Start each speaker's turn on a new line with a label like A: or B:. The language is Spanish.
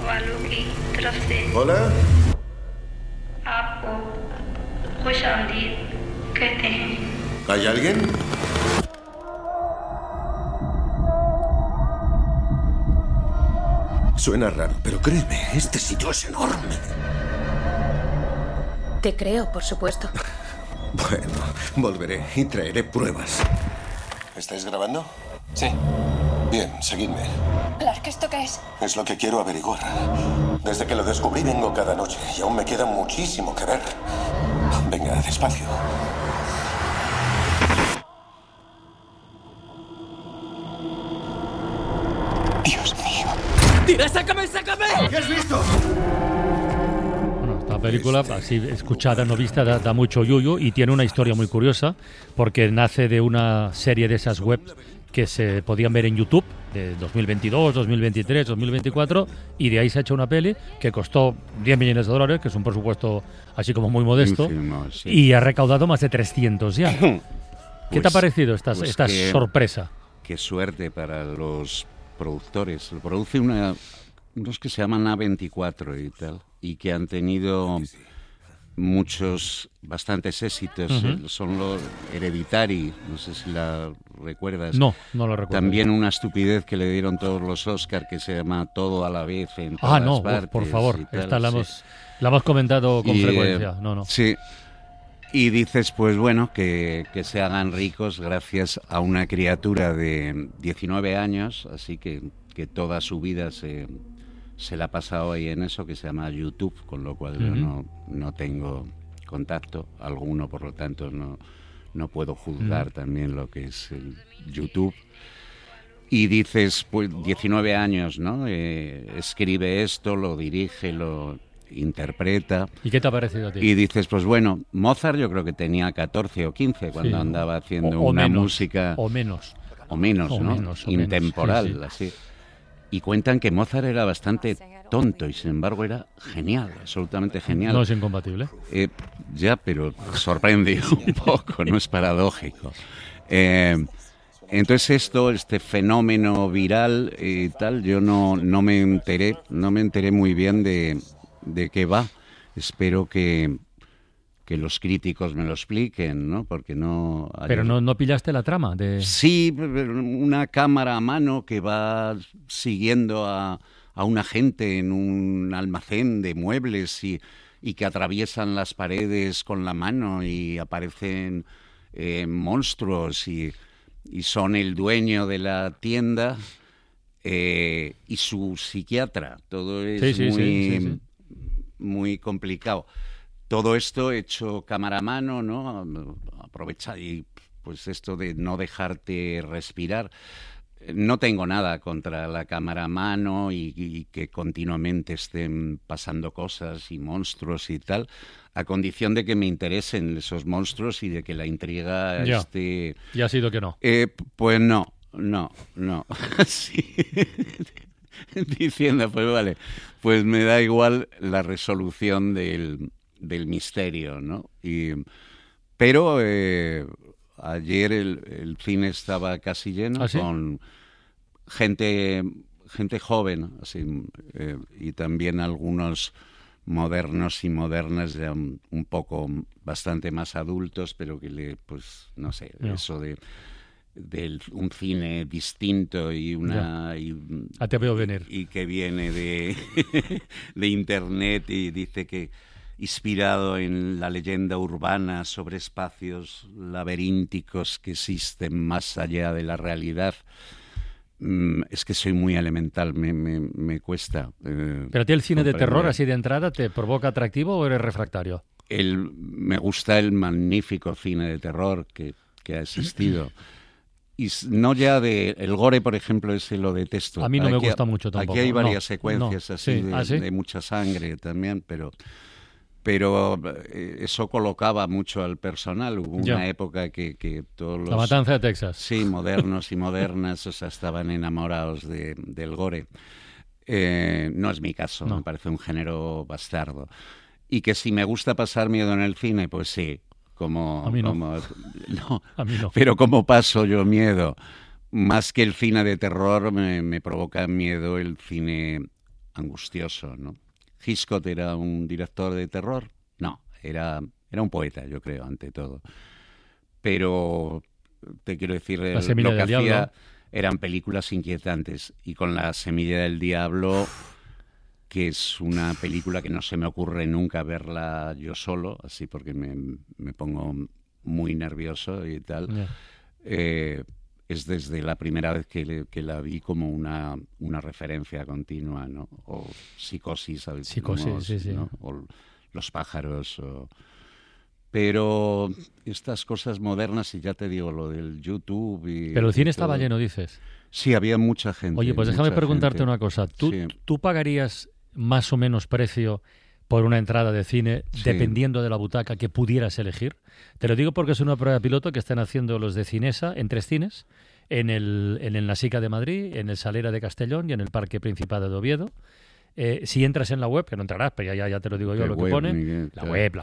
A: वालों की तरफ से
B: Hola.
A: आपको खुशामदीद कहते हैं।
B: ¿Hay alguien? Suena raro, pero créeme, este sitio es enorme.
C: Te creo, por supuesto.
B: Bueno, volveré y traeré pruebas. ¿Estáis grabando?
D: Sí.
B: Bien, seguidme.
C: Clark, ¿esto qué es?
B: Es lo que quiero averiguar. Desde que lo descubrí vengo cada noche y aún me queda muchísimo que ver. Venga, despacio.
D: Dios mío.
E: ¡Tira, sácame, sácame!
B: ¿Qué has visto?
F: Bueno, esta película, así escuchada, no vista, da mucho yuyu y tiene una historia muy curiosa porque nace de una serie de esas webs que se podían ver en YouTube de 2022, 2023, 2024 y de ahí se ha hecho una peli que costó 10 millones de dólares, que es un presupuesto así como muy modesto,
G: sí.
F: y ha recaudado más de 300 ya. ¿Qué te ha parecido esta sorpresa?
G: Qué suerte para los productores. Lo produce unos que se llaman A24 y tal, y que han tenido bastantes éxitos. Son los Hereditary, no sé si la recuerdas.
F: No lo recuerdo.
G: También una estupidez que le dieron todos los Oscar que se llama Todo a la vez en todas partes.
F: Por favor,
G: y tal,
F: esta la hemos comentado con frecuencia.
G: Sí. Y dices, pues bueno, que se hagan ricos gracias a una criatura de 19 años, así que toda su vida se la ha pasado ahí en eso, que se llama YouTube, con lo cual yo no tengo contacto alguno, por lo tanto no puedo juzgar también lo que es el YouTube. Y dices, pues 19 años, ¿no? Escribe esto, lo dirige, lo interpreta.
F: ¿Y qué te ha parecido a ti?
G: Y dices, pues bueno, Mozart yo creo que tenía 14 o 15 cuando andaba haciendo una música...
F: O menos,
G: ¿no? Intemporal,
F: sí.
G: Así. Y cuentan que Mozart era bastante tonto y sin embargo era genial, absolutamente genial.
F: No es incompatible.
G: Ya, pero sorprende un poco, no es paradójico. Entonces este fenómeno viral y tal, yo no me enteré muy bien de qué va. Espero que los críticos me lo expliquen, ¿no? Porque no...
F: Pero no pillaste la trama de...
G: Sí, una cámara a mano que va siguiendo a una gente en un almacén de muebles y que atraviesan las paredes con la mano y aparecen monstruos y son el dueño de la tienda y su psiquiatra. Todo es muy complicado. Todo esto hecho cámara a mano, ¿no? Aprovecha y pues esto de no dejarte respirar. No tengo nada contra la cámara a mano y que continuamente estén pasando cosas y monstruos y tal, a condición de que me interesen esos monstruos y de que la intriga esté...
F: ¿Y ha sido que no?
G: Pues no. Sí. Diciendo, pues vale, pues me da igual la resolución del misterio, ¿no? Pero ayer el cine estaba casi lleno.
F: ¿Ah, sí?
G: Con gente joven, así, y también algunos modernos y modernas ya un poco bastante más adultos, pero que no sé, eso de un cine distinto y
F: te veo venir.
G: Y que viene de internet y dice que inspirado en la leyenda urbana sobre espacios laberínticos que existen más allá de la realidad. Es que soy muy elemental, me cuesta.
F: ¿Pero a ti el cine de terror así de entrada te provoca atractivo o eres refractario?
G: Me gusta el magnífico cine de terror que ha existido. Y no ya el gore, por ejemplo, ese lo detesto.
F: A mí no me gusta mucho tampoco.
G: Aquí hay varias secuencias así de mucha sangre también, pero eso colocaba mucho al personal. Hubo una época que todos los...
F: La matanza de Texas.
G: Sí, modernos y modernas, o sea, estaban enamorados del gore. No es mi caso, me parece un género bastardo. Y que si me gusta pasar miedo en el cine, pues sí.
F: A mí no. A mí no.
G: Pero como paso yo miedo, más que el cine de terror, me provoca miedo el cine angustioso, ¿no? Hitchcock era un director de terror, no, era un poeta, yo creo, ante todo. Pero te quiero decir,
F: La semilla
G: lo que
F: del
G: hacía
F: diablo.
G: eran películas inquietantes, y con La semilla del diablo, que es una película que no se me ocurre nunca verla yo solo, así porque me pongo muy nervioso y tal.
F: Ya.
G: Es desde la primera vez que la vi como una referencia continua, ¿no? O Psicosis, ¿sabes?
F: Psicosis, sí.
G: ¿no? O Los pájaros. Pero estas cosas modernas, y ya te digo, lo del YouTube y...
F: Pero el cine
G: y
F: estaba
G: todo.
F: lleno, dices.
G: Sí, había mucha gente.
F: Oye, pues déjame
G: mucha
F: preguntarte
G: gente.
F: una cosa.
G: Sí.
F: ¿Tú pagarías más o menos precio por una entrada de cine,
G: Sí.
F: dependiendo de la butaca que pudieras elegir? Te lo digo porque es una prueba piloto que están haciendo los de Cinesa en 3 cines, en el Nasica de Madrid, en el Salera de Castellón y en el Parque Principado de Oviedo. Si entras en la web, que no entrarás, pero ya te lo digo yo,
G: ¿Qué
F: lo que
G: web,
F: pone,
G: Miguel?
F: la
G: Claro.
F: web,